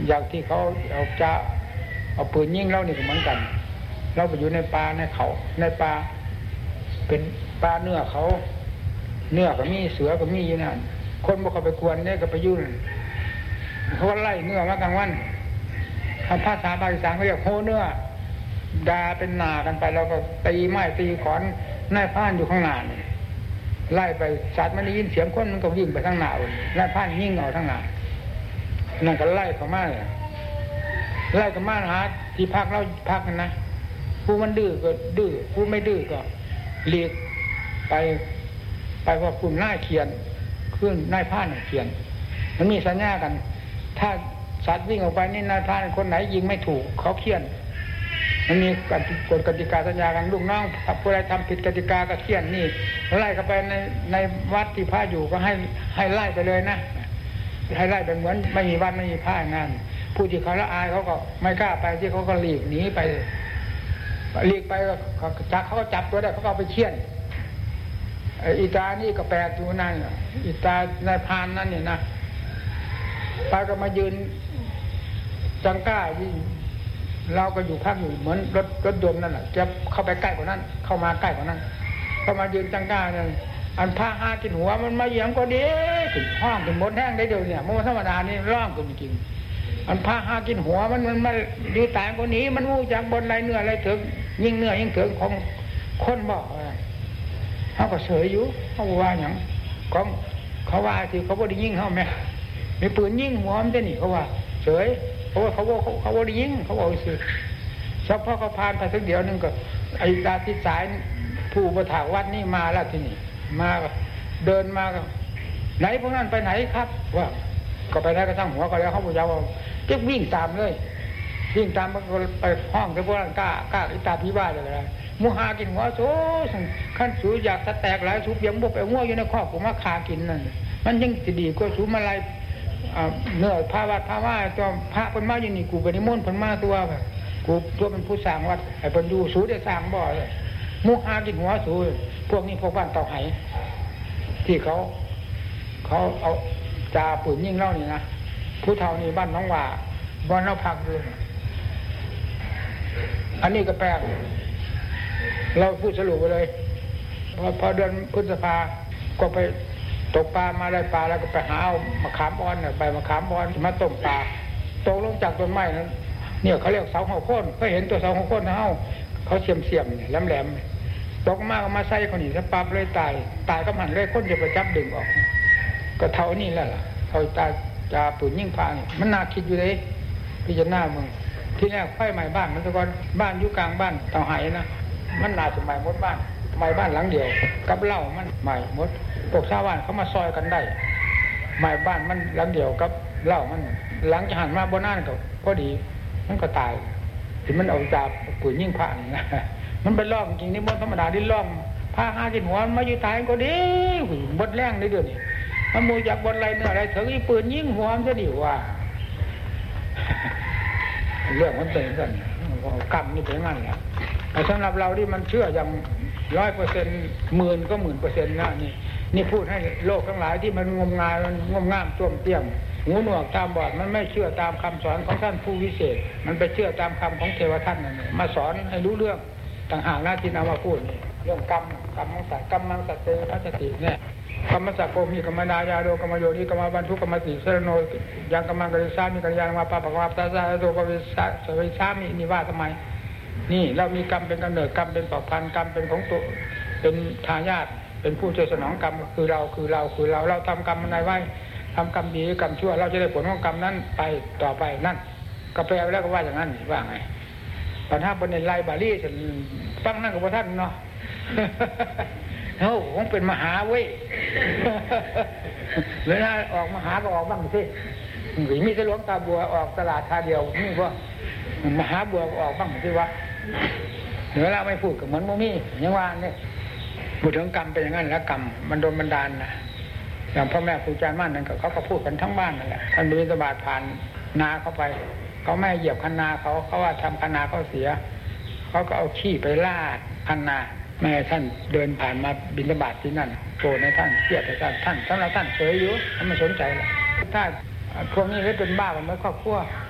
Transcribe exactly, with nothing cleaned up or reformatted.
อย่างที่เขาเอาจะเอาปืนยิงเรานี่ก็เหมือนกันเราไปอยู่ในป่าในเขาในป่าเป็นป่าเนื้อเขาเนื้อก็มีเสือก็มีอยู่นั่นคนบ่เข้าไปกวนเนี่ยก็ไปยุ่งเขาไล่เนื้อมากลางวันคำภาษาภาคอีสานเขาเรียกโหเนื้อดาเป็นนากันไปเราก็ตีไม้ตีขอนนายพรานอยู่ข้างหน้าไล่ไปสัตว์มันได้ยินเสียงคนมันก็วิ่งไปข้างหน้านายพรานยิ่งเอาข้างหน้านั่นก็ไล่เข้ามาเลยไล่เข้ามาหาที่พักเราพักกันนะผู้มันดื้อก็ดื้อผู้ไม่ดื้อก็เลียกไปไปว่ากลุ่มหน้าเขียนขึ้นนายพรานเขียนมันมีสัญญากันถ้าสัตว์วิ่งออกไปนี่นายพรานคนไหนยิงไม่ถูกเขาเขียนมันมีกฎกติกาสัญญากันลูกน้องผู้ใดทำผิดกติกาก็เขียนนี่ไล่เข้าไปในในวัดที่พระอยู่ก็ให้ให้ไล่ไปเลยนะให้ไล่เป็นเหมือนไม่มีวัดไม่มีพระงานผู้ที่เขาละอายเขาก็ไม่กล้าไปที่เขาก็หลีกหนีไปหลีกไปจับเขาก็จับตัวได้เขาก็เอาไปเขียนอีตานี่ก็แปลกอยู่นั่นอีตานายพรานนั่นเนี่ยนะไปก็มายืนจังก้าที่เราก็อยู่พักอยู่เหมือนรถรถยนต์นั่นแหละจะเข้าไปใกล้กว่านั้นเข้ามาใกล้กว่านั้นเข้ามายืนจังก้าเนี่ยอันผ้าห้ากินหัวมันมาเหยียงก็ดีขึ้นห้องขึ้นมดแห้งได้เดียวเนี่ยมันธรรมดานี่ร่องขึ้นจริงอันผ้าห้ากินหัวมันมันมาดูตายกว่านี้มันงูจากบนไรเนื้ออะไรถึงยิ่งเนื้อยิ่งถึงของคนบอกเขาก็เฉยอยู่เขาว่าอย่างของเขาว่าที่เขาบอกได้ยิ่งเขาไหมมีปืนยิ่งหัวมันจะหนีเขาว่าเฉยเพราะว่าเขาบอกเขาบอกได้ยิ่งเขาบอกสิเฉพาะเขาพานไปสักเดียวนึงก็ไอ้ดาที่สายผู้ประถากวัดนี่มาแล้วที่นี่มาเดินมาไหนพวกนั้นไปไหนครับว่าก็ไปได้กระทั่งหัวก็แล้วเขาบอกยาวจะวิ่งตามเลยวิ่งตามมันก็ไปห้องไปพวกนั้นกล้ากล้าอิตาพิบ้าเลยนะมูฮากินหัวโซ่ขั้นสูอยากสแตกหลายสูเพียงบวกไปหัวอยู่ในครอบผมมาคากินนั่นมันยังจะดีกว่าสูมาลายเนื้อพาวัดพาว่าตัวพระคนมาอยู่นี่กูไปนิมนต์คนมาตัวแบบกูตัวเป็นผู้สร้างวัดไอ้คนดูสูได้สร้างบ่อเลยมูฮากินหัวสูพวกนี้พวกบ้านเต่าไหที่เขาเขาเอาจ่าปืนยิงเล่านี่นะผู้เฒ่านี่บ้านน้องว่าบ้านเราพักด้วยอันนี้ก็แปลกเราพูดสรุปไปเลยพอพอเดือนพฤษภาก็ไปตกปลามาได้ปลาแล้วก็ไปหาเอามะขามอ่อนเนี่ยใบมะขามอ่อนมาต้มปลาตกลงจากต้นไม้นั้นเนี่ยเขาเรียกเสาหัวโค่นเขาเห็นตัวเสาหัวโค่นเขาเขาเสียมเสียมเนี่ยแหลมแหลมตกมากมาใส่คนนี้ถ้าปั๊บเลยตายตายก็มันเลยคนจะไปจับดึงออกก็เท่านี้แหละล่ะเขาตายจะปืนยิ่งพาเนี่ยมันน่าคิดอยู่เลยพิจารณามึงที่แรกไฟไหม้บ้านมันตะกอนบ้านอยู่กลางบ้านเต่าไหนะมันน่าจะไหม้หมดบ้านไหม้บ้านหลังเดียวกับเหล้ามันไหม้หมดพวกชาวบ้านเขามาซอยกันได้ไหม้บ้านมันหลังเดียวกับเหล้ามันหลังจะหันมาบนนั่นก็พอดีมันก็ตายถึงมันเอาจากปืนยิ่งพานี่นะมันเป็นล่องจริงนี่มันธรรมดาที่ล่องผ้าห้ากินหัวมาอยู่ตายก็ดีบดแรงในเดือนนี้มันมูจากบนไรเนื้ออะไรถึงอีปืนยิ่งหัวมันจะดีว่าเรื่องมันเป็นกันกรรมนี่เป็นงั้นแหละแต่สำหรับเราที่มันเชื่ออย่างร้อยเปอร์เซ็นต์หมื่นก็หมื่นเปอร์เซ็นต์นะนี่นี่พูดให้โลกทั้งหลายที่มันงมงายมันงมง่ามต้วมเตี้ยมหูหนวกตามบอดมันไม่เชื่อตามคำสอนของท่านผู้วิเศษมันไปเชื่อตามคำของเทวทัตนั่นเองมาสอนให้รู้เรื่องต่างหากหน้าที่นำมาพูดเรื่องกรรมกรรมมังสัตกรรมมังสัตเตพัสติเนี่ยกรรมสัตโกมีกรรมนายาโดกรรมโยนิกรรมบรรทุกกรรมติเสรโนยังกรรมังกริสามีกัญญาณมาปะปะวาตาซาโดกวิสาสวิสามีนี่ว่าทำไมนี่เรามีกรรมเป็นกำเนิดกรรมเป็นเผ่าพันธุ์กรรมเป็นของตัวเป็นทายาทเป็นผู้ช่วยสนองกรรมคือเราคือเราคือเราเราทำกรรมอะไรไว้ทำกรรมดีกรรมชั่วเราจะได้ผลของกรรมนั้นไปต่อไปนั่นก็แปลแล้วก็ว่าอย่างนั้นว่าไงปัญหาประเด็นไล่บาลีฉันฟังนั่นกับพระท่านเนาะเฮ้ยคงเป็นมหาเว้ยเลยนะออกมหาก็ออกบ้างสิหรือมีแต่หลวงตาบัวออกตลาดท่าเดียวนี่ว่ามหาบัวออกบ้างสิวะเหนือเราไม่พูดกับเหมือนโมมี่ยังว่าเนี่ยพูดถึงกรรมเป็นอย่างนั้นแล้วกรรมมันโดนบันดาลนะอย่างพ่อแม่ครูอาจารย์มั่นนั่นก็เขาก็พูดกันทั้งบ้านนั่นแหละท่านบิณฑบาตผ่านนาเข้าไปเขาไม่เหยียบคันนาเขาเขาว่าทำคันนาเขาเสียเขาก็เอาขี้ไปลาดคันนาแม่ท่านเดินผ่านมาบิณฑบาตที่นั่นโกรธในท่านเครียดในท่านท่านท่านเราท่านเฉยอยู่ท่านไม่สนใจหรอกถ้าพวกนี้เขาเป็นบ้ากันไม่ครอบครัว